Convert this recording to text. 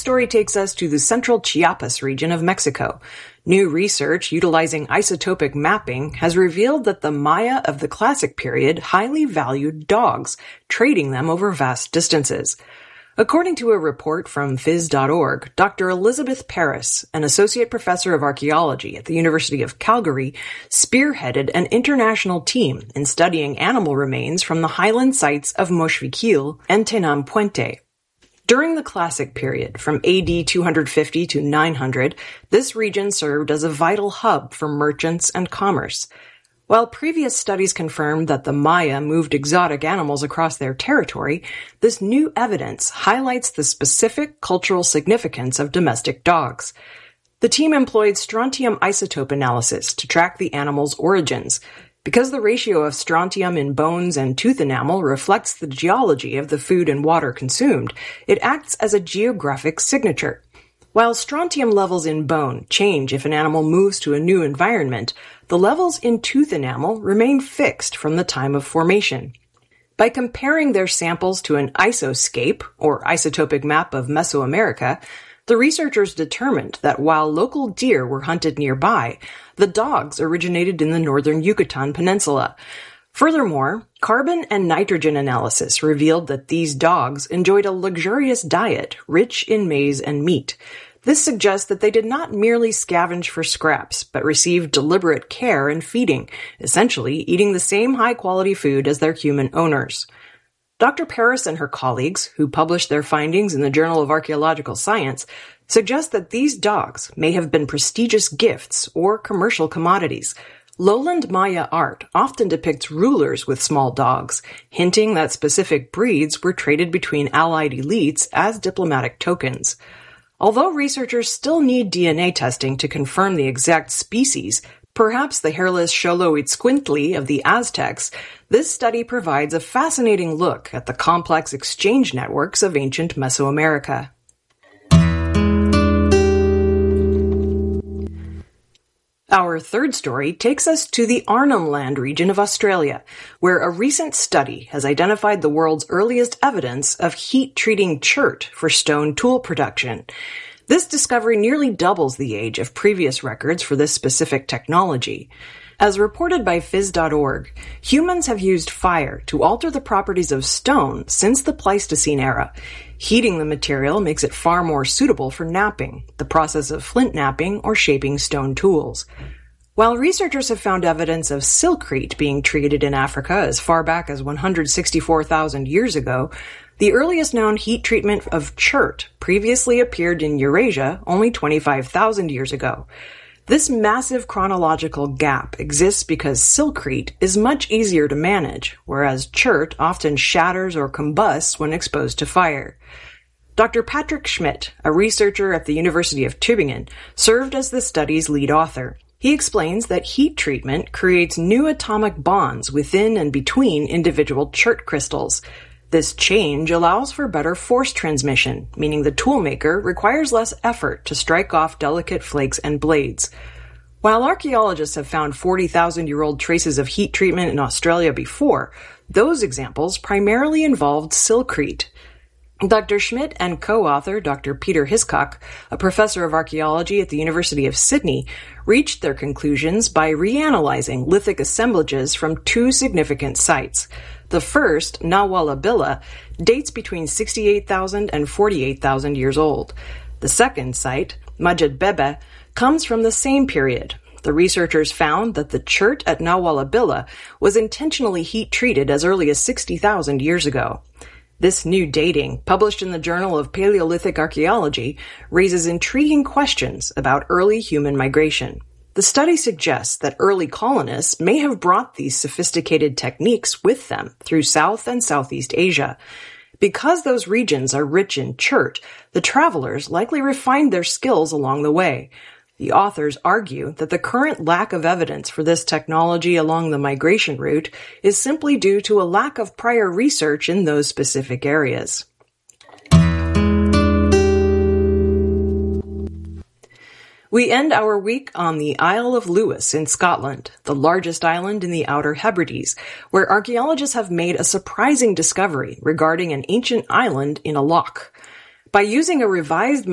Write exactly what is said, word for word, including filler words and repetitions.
story takes us to the central Chiapas region of Mexico. New research utilizing isotopic mapping has revealed that the Maya of the Classic period highly valued dogs, trading them over vast distances. According to a report from phys dot org, Doctor Elizabeth Paris, an associate professor of archaeology at the University of Calgary, spearheaded an international team in studying animal remains from the highland sites of Moxquiquil and Tenampuente. During the Classic period, from A D two fifty to nine hundred, this region served as a vital hub for merchants and commerce. While previous studies confirmed that the Maya moved exotic animals across their territory, this new evidence highlights the specific cultural significance of domestic dogs. The team employed strontium isotope analysis to track the animal's origins. Because the ratio of strontium in bones and tooth enamel reflects the geology of the food and water consumed, it acts as a geographic signature. While strontium levels in bone change if an animal moves to a new environment, the levels in tooth enamel remain fixed from the time of formation. By comparing their samples to an isoscape, or isotopic map of Mesoamerica, the researchers determined that while local deer were hunted nearby, the dogs originated in the northern Yucatan Peninsula. Furthermore, carbon and nitrogen analysis revealed that these dogs enjoyed a luxurious diet rich in maize and meat. This suggests that they did not merely scavenge for scraps, but received deliberate care in feeding, essentially eating the same high-quality food as their human owners. Doctor Paris and her colleagues, who published their findings in the Journal of Archaeological Science, suggest that these dogs may have been prestigious gifts or commercial commodities. Lowland Maya art often depicts rulers with small dogs, hinting that specific breeds were traded between allied elites as diplomatic tokens. Although researchers still need D N A testing to confirm the exact species, perhaps the hairless Xoloitzcuintli of the Aztecs, this study provides a fascinating look at the complex exchange networks of ancient Mesoamerica. Our third story takes us to the Arnhem Land region of Australia, where a recent study has identified the world's earliest evidence of heat-treating chert for stone tool production. This discovery nearly doubles the age of previous records for this specific technology. As reported by phys dot org, humans have used fire to alter the properties of stone since the Pleistocene era. Heating the material makes it far more suitable for knapping, the process of flint knapping or shaping stone tools. While researchers have found evidence of silkrete being treated in Africa as far back as one hundred sixty-four thousand years ago, the earliest known heat treatment of chert previously appeared in Eurasia only twenty-five thousand years ago. This massive chronological gap exists because silkrete is much easier to manage, whereas chert often shatters or combusts when exposed to fire. Doctor Patrick Schmidt, a researcher at the University of Tübingen, served as the study's lead author. He explains that heat treatment creates new atomic bonds within and between individual chert crystals. This change allows for better force transmission, meaning the toolmaker requires less effort to strike off delicate flakes and blades. While archaeologists have found forty thousand year old traces of heat treatment in Australia before, those examples primarily involved silkrete. Doctor Schmidt and co-author Doctor Peter Hiscock, a professor of archaeology at the University of Sydney, reached their conclusions by reanalyzing lithic assemblages from two significant sites. The first, Nawalabilla, dates between sixty-eight thousand and forty-eight thousand years old. The second site, Majadbebe, comes from the same period. The researchers found that the chert at Nawalabilla was intentionally heat-treated as early as sixty thousand years ago. This new dating, published in the Journal of Paleolithic Archaeology, raises intriguing questions about early human migration. The study suggests that early colonists may have brought these sophisticated techniques with them through South and Southeast Asia. Because those regions are rich in chert, the travelers likely refined their skills along the way. The authors argue that the current lack of evidence for this technology along the migration route is simply due to a lack of prior research in those specific areas. We end our week on the Isle of Lewis in Scotland, the largest island in the Outer Hebrides, where archaeologists have made a surprising discovery regarding an ancient island in a loch. By using a revised